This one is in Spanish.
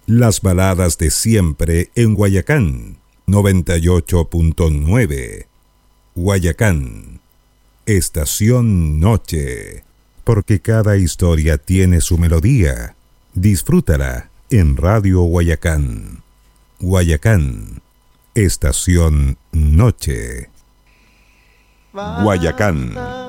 Las baladas de siempre en Guayacán, 98.9. Guayacán, estación noche. Porque cada historia tiene su melodía. Disfrútala en Radio Guayacán. Guayacán, estación noche. Guayacán.